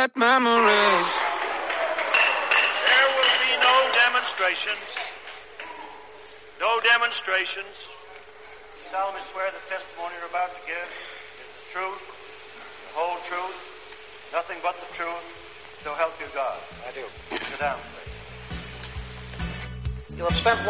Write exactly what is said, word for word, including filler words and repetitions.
bad memories. There will be no demonstrations. No demonstrations. I solemnly swear the testimony you're about to give is the truth, the whole truth, nothing but the truth. So help you God. I do. Sit down, please. You'll have spent